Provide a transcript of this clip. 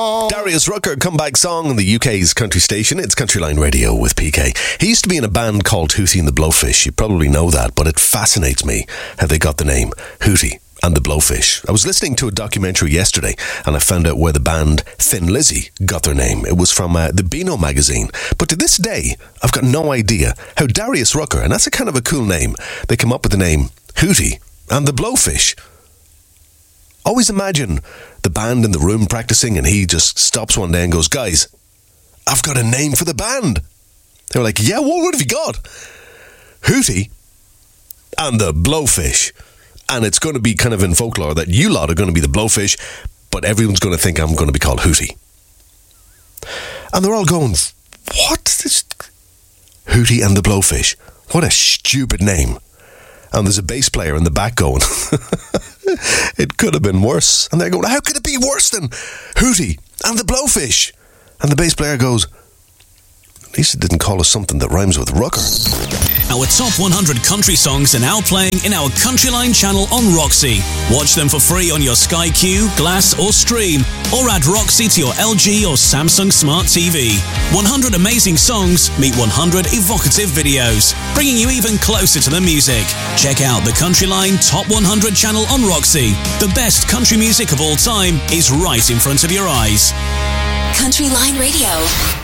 Darius Rucker, comeback song on the UK's country station. It's Countryline Radio with PK. He used to be in a band called Hootie and the Blowfish. You probably know that, but it fascinates me how they got the name Hootie and the Blowfish. I was listening to a documentary yesterday and I found out where the band Thin Lizzy got their name. It was from the Beano magazine. But to this day, I've got no idea how Darius Rucker, and that's a kind of a cool name, they come up with the name Hootie and the Blowfish. Always imagine the band in the room practicing and he just stops one day and goes, "Guys, I've got a name for the band." They were like, "Yeah, what have you got?" Hootie and the Blowfish. And it's going to be kind of in folklore that you lot are going to be the Blowfish, but everyone's going to think I'm going to be called Hootie. And they're all going, "What? This Hootie and the Blowfish? What a stupid name." And there's a bass player in the back going, "It could have been worse." And they're going, "How could it be worse than Hootie and the Blowfish?" And the bass player goes, "At least it didn't call us something that rhymes with Rucker." Our top 100 country songs are now playing in our Countryline channel on Roxy. Watch them for free on your Sky Q, Glass or Stream, or add Roxy to your LG or Samsung Smart TV. 100 amazing songs meet 100 evocative videos, bringing you even closer to the music. Check out the Countryline Top 100 channel on Roxy. The best country music of all time is right in front of your eyes. Countryline Radio.